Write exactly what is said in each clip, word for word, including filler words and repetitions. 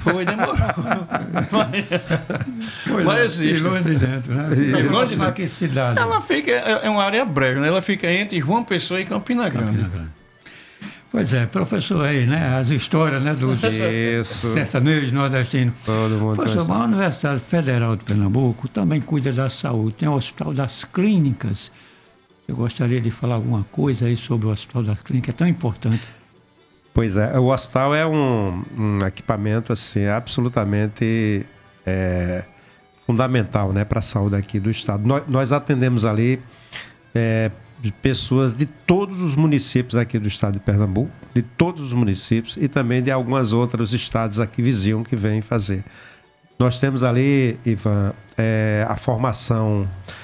Foi, demorou. Pois Mas é, existe. e longe de dentro, né? E longe de Mas dentro. que cidade? Ela fica, é é uma área breve, né? Ela fica entre João Pessoa e Campina Grande. Campina Grande. Pois é, professor aí, né? As histórias, né, dos Isso. sertanejos nordestinos. Todo mundo Professor, conhece. mas a Universidade Federal de Pernambuco também cuida da saúde. Tem o Hospital das Clínicas. Eu gostaria de falar alguma coisa aí sobre o Hospital das Clínicas, é tão importante. Pois é, o hospital é um, um equipamento assim, absolutamente é, fundamental, né, para a saúde aqui do estado. Nós, nós atendemos ali é, de pessoas de todos os municípios aqui do estado de Pernambuco, de todos os municípios e também de alguns outros estados aqui vizinhos que vêm fazer. Nós temos ali, Ivan, é, a formação,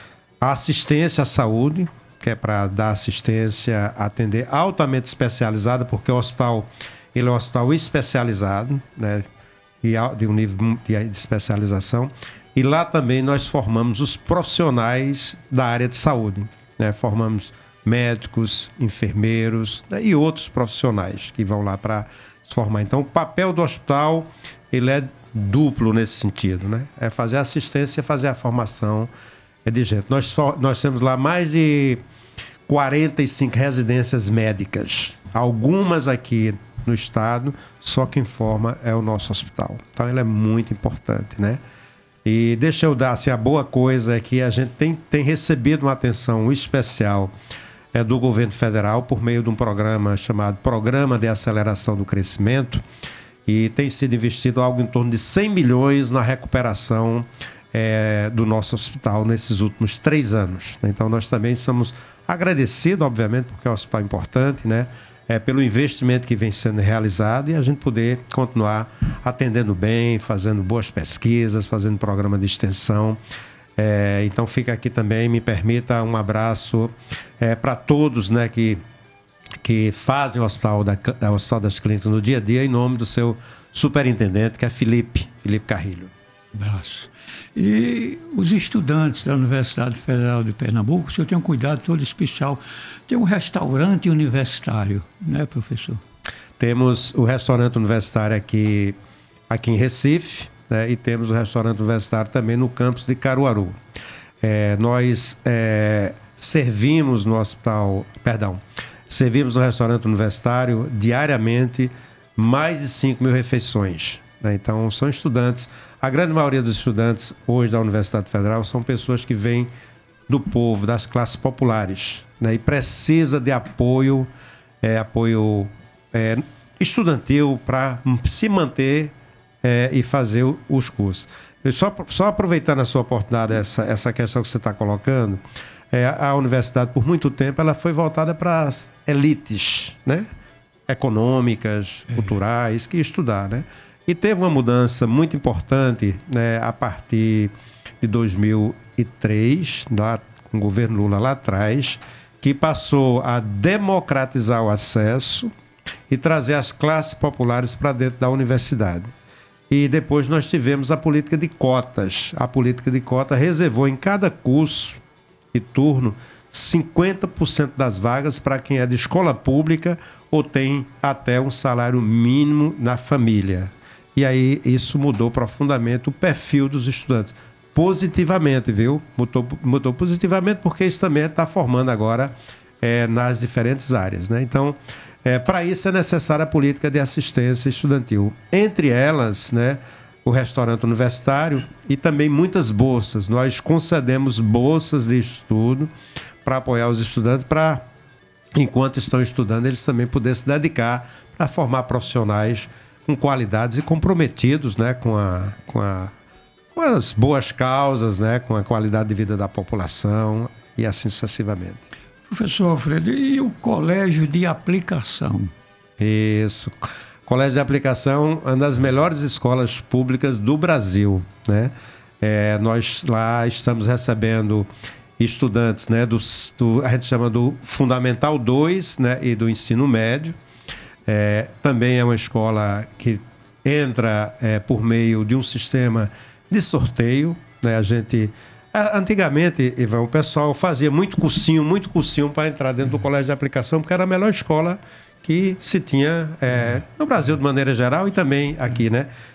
a assistência à saúde, que é para dar assistência, atender altamente especializada, porque o hospital ele é um hospital especializado, né, e de um nível de especialização. E lá também nós formamos os profissionais da área de saúde, né, formamos médicos, enfermeiros, né, e outros profissionais que vão lá para se formar. Então, o papel do hospital ele é duplo nesse sentido, né? É fazer a assistência, fazer a formação é de gente. Nós, nós temos lá mais de quarenta e cinco residências médicas, algumas aqui no estado, só quem forma é o nosso hospital. Então, ele é muito importante, né? E deixa eu dar, assim, a boa coisa é que a gente tem, tem recebido uma atenção especial é, do governo federal por meio de um programa chamado Programa de Aceleração do Crescimento, e tem sido investido algo em torno de cem milhões na recuperação é, do nosso hospital nesses últimos três anos. Então, nós também somos agradecidos, obviamente, porque é um hospital importante, né? É, pelo investimento que vem sendo realizado e a gente poder continuar atendendo bem, fazendo boas pesquisas, fazendo programa de extensão. É, então fica aqui também, me permita um abraço é, para todos, né, que, que fazem o Hospital, da, o Hospital das Clínicas no dia a dia, em nome do seu superintendente, que é Felipe, Felipe Carrilho. Abraço. E os estudantes da Universidade Federal de Pernambuco, o senhor tem um cuidado todo especial. Tem um restaurante universitário, né, professor? Temos o restaurante universitário aqui, aqui em Recife, né, e temos o restaurante universitário também no campus de Caruaru. É, nós é, servimos no hospital, perdão, servimos no restaurante universitário diariamente mais de cinco mil refeições. Né? Então, são estudantes. A grande maioria dos estudantes hoje da Universidade Federal são pessoas que vêm do povo, das classes populares, né? E precisa de apoio, é, apoio é, estudantil para se manter é, e fazer os cursos. Eu só, só aproveitando a sua oportunidade, essa, essa questão que você está colocando, é, a universidade, por muito tempo, ela foi voltada para as elites, né? Econômicas, é. culturais, que estudar, né? E teve uma mudança muito importante, né, a partir de dois mil e três, lá, com o governo Lula lá atrás, que passou a democratizar o acesso e trazer as classes populares para dentro da universidade. E depois nós tivemos a política de cotas. A política de cota reservou em cada curso e turno cinquenta por cento das vagas para quem é de escola pública ou tem até um salário mínimo na família. E aí isso mudou profundamente o perfil dos estudantes. Positivamente, viu? Mudou, mudou positivamente porque isso também está formando agora é, nas diferentes áreas, né? Então, é, para isso é necessária a política de assistência estudantil. Entre elas, né, o restaurante universitário e também muitas bolsas. Nós concedemos bolsas de estudo para apoiar os estudantes, para, enquanto estão estudando, eles também poderem se dedicar para formar profissionais com qualidades e comprometidos, né, com, a, com, a, com as boas causas, né, com a qualidade de vida da população e assim sucessivamente. Professor Alfredo, e o colégio de aplicação? Isso. Colégio de aplicação é uma das melhores escolas públicas do Brasil, né? É, nós lá estamos recebendo estudantes, né, do, do, a gente chama do Fundamental dois, né, e do ensino médio. É, também é uma escola que entra é, por meio de um sistema de sorteio, né? A gente, antigamente, Ivan, o pessoal fazia muito cursinho, muito cursinho para entrar dentro do colégio de aplicação, porque era a melhor escola que se tinha é, no Brasil de maneira geral e também aqui, né?